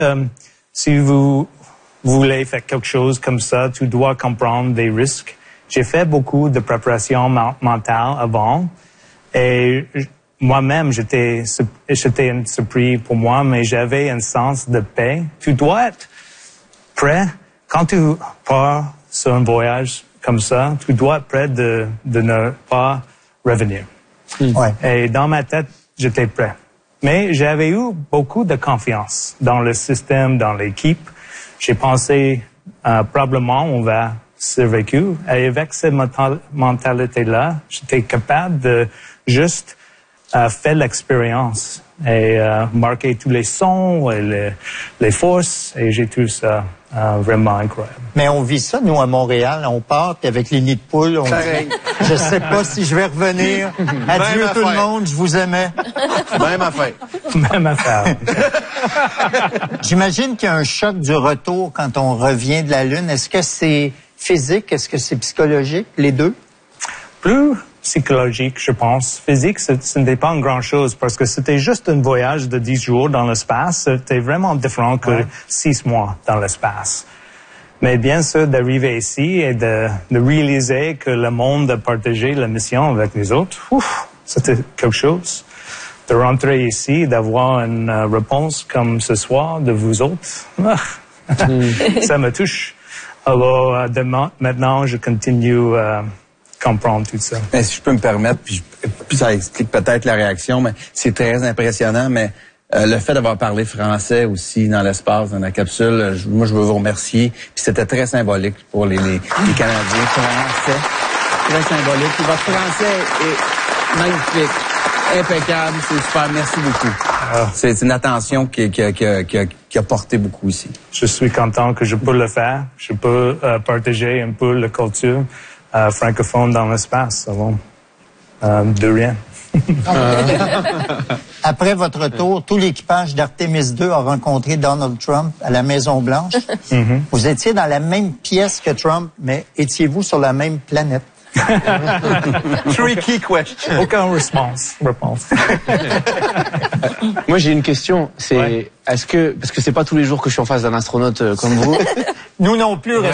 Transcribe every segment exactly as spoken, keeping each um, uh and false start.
Euh, si vous voulez faire quelque chose comme ça, tu dois comprendre des risques. J'ai fait beaucoup de préparation mentale avant et moi-même, j'étais, j'étais une surprise pour moi, mais j'avais un sens de paix. Tu dois être prêt quand tu pars sur un voyage comme ça. Tu dois être prêt de, de ne pas revenir. Mmh. Ouais. Et dans ma tête, j'étais prêt. Mais j'avais eu beaucoup de confiance dans le système, dans l'équipe. J'ai pensé, euh, probablement, on va survécu. Et avec cette mentalité-là, j'étais capable de juste euh, faire l'expérience et euh, marquer tous les sons et les, les forces. Et j'ai trouvé ça euh, vraiment incroyable. Mais on vit ça, nous, à Montréal. On part, puis avec les nids de poules, on dit, je sais pas si je vais revenir. Adieu tout le monde, je vous aimais. Même affaire. Même affaire. J'imagine qu'il y a un choc du retour quand on revient de la Lune. Est-ce que c'est physique? Est-ce que c'est psychologique, les deux? Plus psychologique, je pense. Physique, ce, ce n'était pas une grande chose parce que c'était juste un voyage de dix jours dans l'espace. C'était vraiment différent que ouais. six mois dans l'espace. Mais bien sûr, d'arriver ici et de, de réaliser que le monde a partagé la mission avec les autres, ouf, c'était quelque chose. De rentrer ici, d'avoir une uh, réponse comme ce soir de vous autres, mm. ça me touche. Alors, euh, demain, maintenant, je continue à euh, comprendre tout ça. Mais si je peux me permettre, puis, je, puis ça explique peut-être la réaction, mais c'est très impressionnant, mais euh, le fait d'avoir parlé français aussi dans l'espace, dans la capsule, je, moi, je veux vous remercier. Puis c'était très symbolique pour les, les, les Canadiens. Français, très symbolique. Puis votre français est magnifique, impeccable, c'est super. Merci beaucoup. Ah. C'est une attention qui, qui, qui, qui, qui a porté beaucoup ici. Je suis content que je peux le faire. Je peux euh, partager un peu la culture euh, francophone dans l'espace. Bon, euh, de rien. Après votre retour, tout l'équipage d'Artemis deux a rencontré Donald Trump à la Maison-Blanche. Mm-hmm. Vous étiez dans la même pièce que Trump, mais étiez-vous sur la même planète? Tricky question. Aucune réponse. réponse. Moi, j'ai une question. C'est ouais. Est-ce que parce que c'est pas tous les jours que je suis en face d'un astronaute euh, comme vous. Nous non plus. Euh...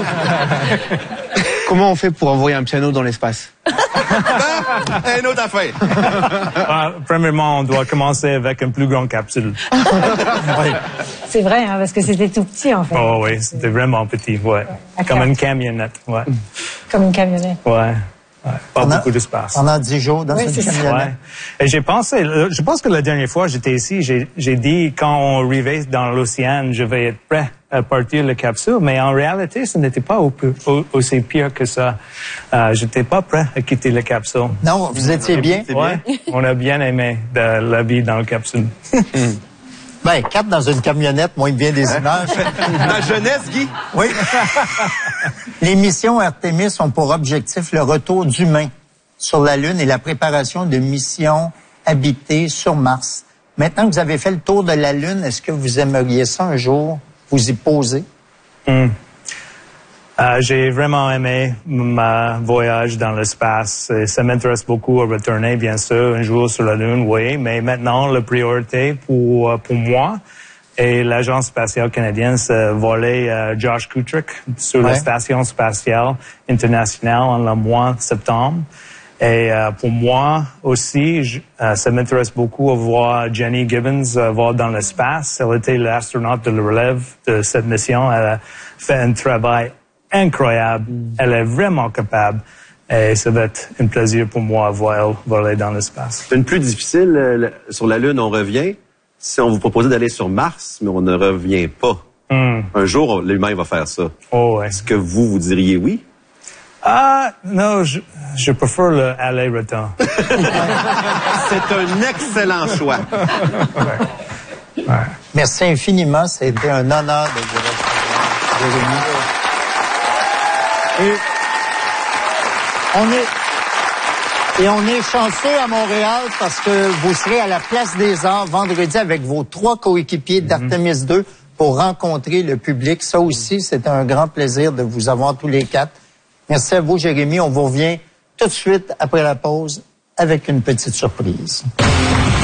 Comment on fait pour envoyer un piano dans l'espace? Ben, une autre affaire. Uh, premièrement, on doit commencer avec une plus grande capsule. Oui. C'est vrai, hein, parce que c'était tout petit, en fait. Oh oui, c'était vraiment petit, ouais. Comme une camionnette, ouais. Comme une camionnette. Ouais. ouais. Pas pendant, beaucoup d'espace. Pendant dix jours dans oui, une camionnette. Ouais. Et j'ai pensé, je pense que la dernière fois j'étais ici, j'ai, j'ai dit quand on arrivait dans l'océan, je vais être prêt à partir de la capsule, mais en réalité, ce n'était pas au, au, aussi pire que ça. Euh, j'étais pas prêt à quitter la capsule. Non, vous étiez bien. Ouais, on a bien aimé de la vie dans la capsule. Ben, quatre dans une camionnette, moi, il me vient des images. Ma jeunesse, Guy? Oui. Les missions Artemis ont pour objectif le retour d'humains sur la Lune et la préparation de missions habitées sur Mars. Maintenant que vous avez fait le tour de la Lune, est-ce que vous aimeriez ça un jour vous y poser? Mm. Euh, j'ai vraiment aimé mon voyage dans l'espace. Ça m'intéresse beaucoup à retourner, bien sûr, un jour sur la Lune, oui. Mais maintenant, la priorité pour, pour moi et l'Agence spatiale canadienne, c'est voler euh, Josh Kutrick sur ouais. la Station spatiale internationale en le mois de septembre. Et euh, pour moi aussi, je, euh, ça m'intéresse beaucoup à voir Jenny Gibbons euh, voir dans l'espace. Elle était l'astronaute de la relève de cette mission. Elle a fait un travail incroyable. Mm. Elle est vraiment capable. Et ça va être un plaisir pour moi de voir elle voler dans l'espace. C'est une plus difficile. Euh, sur la Lune, on revient. Si on vous proposait d'aller sur Mars, mais on ne revient pas. Mm. Un jour, l'humain va faire ça. Oh, ouais. Est-ce que vous, vous diriez oui? Ah, non, je, je préfère le aller-retour. C'est un excellent choix. Ouais. Ouais. Merci infiniment. C'était un honneur de vous recevoir, Jérémy. Et on est, et on est chanceux à Montréal parce que vous serez à la Place des Arts vendredi avec vos trois coéquipiers d'Artemis deux pour rencontrer le public. Ça aussi, c'est un grand plaisir de vous avoir tous les quatre. Merci à vous, Jérémy. On vous revient tout de suite après la pause avec une petite surprise.